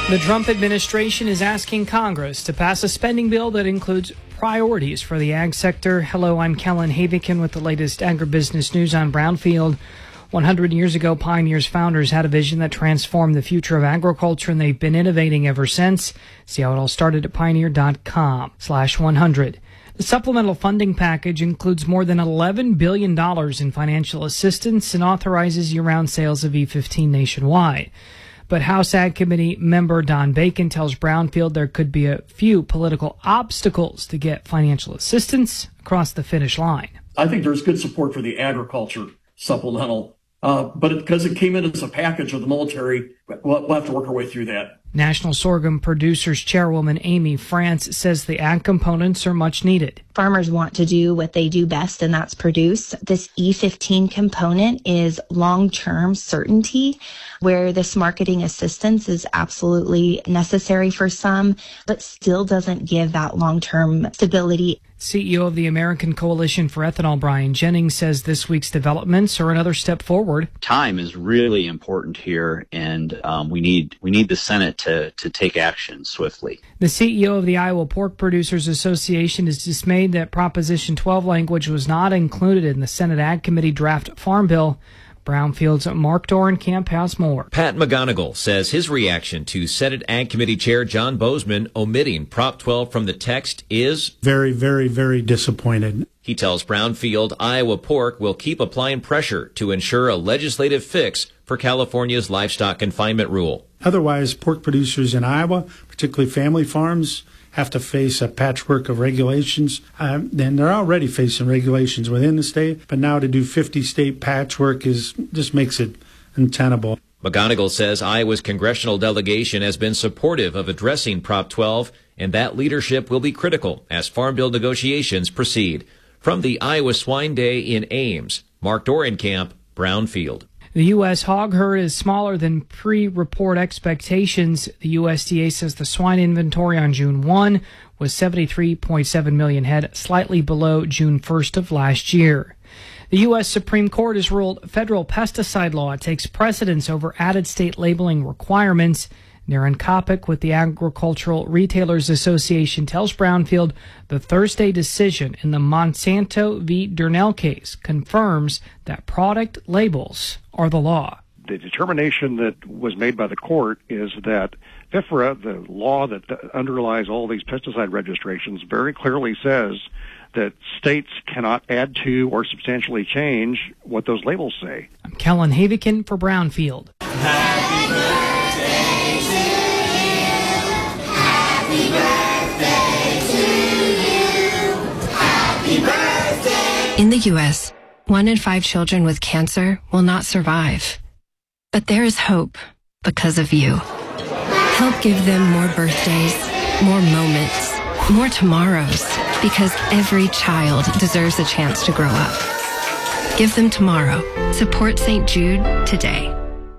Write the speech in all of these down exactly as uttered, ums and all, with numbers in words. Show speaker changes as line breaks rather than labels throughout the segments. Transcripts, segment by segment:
The Trump administration is asking Congress to pass a spending bill that includes priorities for the ag sector. Hello, I'm Kellen Havikin with the latest agribusiness news on Brownfield. one hundred years ago, Pioneer's founders had a vision that transformed the future of agriculture, and they've been innovating ever since. See how it all started at pioneer.com slash 100. The supplemental funding package includes more than eleven billion dollars in financial assistance and authorizes year-round sales of E fifteen nationwide. But House Ag Committee member Don Bacon tells Brownfield there could be a few political obstacles to get financial assistance across the finish line.
I think there's good support for the agriculture supplemental, uh, but because it, it came in as a package with the military, we'll, we'll have to work our way through that.
National Sorghum Producers Chairwoman Amy France says the ag components are much needed.
Farmers want to do what they do best, and that's produce. This E fifteen component is long-term certainty, where this marketing assistance is absolutely necessary for some, but still doesn't give that long-term stability.
C E O of the American Coalition for Ethanol, Brian Jennings, says this week's developments are another step forward.
Time is really important here, and um, we need we need the Senate to, to take action swiftly.
The C E O of the Iowa Pork Producers Association is dismayed that Proposition twelve language was not included in the Senate Ag Committee draft Farm Bill. Brownfield's Mark Dorenkamp has more.
Pat McGonigal says his reaction to Senate Ag Committee Chair John Bozeman omitting Prop twelve from the text is
very, very, very disappointed.
He tells Brownfield Iowa Pork will keep applying pressure to ensure a legislative fix for California's livestock confinement rule.
Otherwise, pork producers in Iowa, particularly family farms, have to face a patchwork of regulations. Um, and they're already facing regulations within the state, but now to do fifty state patchwork is just makes it untenable.
McGonigal says Iowa's congressional delegation has been supportive of addressing Prop twelve, and that leadership will be critical as Farm Bill negotiations proceed. From the Iowa Swine Day in Ames, Mark Dorenkamp, Brownfield.
The U S hog herd is smaller than pre-report expectations. The U S D A says the swine inventory on June first was seventy-three point seven million head, slightly below June first of last year. The U S Supreme Court has ruled federal pesticide law takes precedence over added state labeling requirements. Darren Kopic with the Agricultural Retailers Association tells Brownfield the Thursday decision in the Monsanto v. Durnell case confirms that product labels are the law.
The determination that was made by the court is that FIFRA, the law that underlies all these pesticide registrations, very clearly says that states cannot add to or substantially change what those labels say.
I'm Kellen Havikin for Brownfield.
Happy birthday to you. Happy birthday to you. Happy birthday.
In the U S, one in five children with cancer will not survive. But there is hope because of you. Help give them more birthdays, more moments, more tomorrows, because every child deserves a chance to grow up. Give them tomorrow. Support Saint Jude today.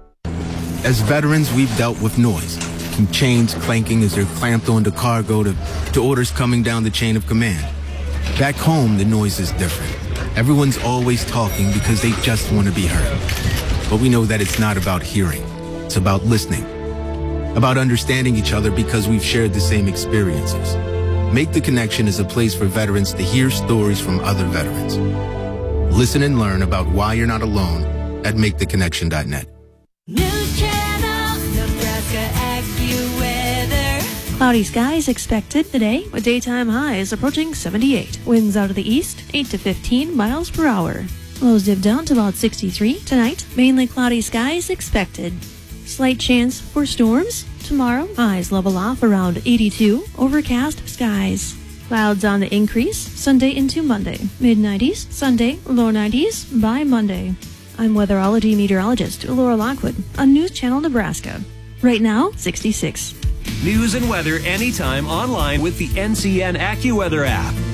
As veterans, we've dealt with noise, from chains clanking as they're clamped onto cargo to, to orders coming down the chain of command. Back home, the noise is different. Everyone's always talking because they just want to be heard. But we know that it's not about hearing. It's about listening. About understanding each other because we've shared the same experiences. Make the Connection is a place for veterans to hear stories from other veterans. Listen and learn about why you're not alone at make the connection dot net.
News Channel, Nebraska AccuWeather.
Cloudy skies expected today with daytime highs approaching seventy-eight. Winds out of the east, eight to fifteen miles per hour. Lows dip down to about sixty-three. Tonight, mainly cloudy skies expected. Slight chance for storms. Tomorrow, highs level off around eighty-two. Overcast skies. Clouds on the increase Sunday into Monday. mid nineties, Sunday, low nineties by Monday. I'm weatherology meteorologist Laura Lockwood on News Channel Nebraska. Right now, sixty-six.
News and weather anytime online with the N C N AccuWeather app.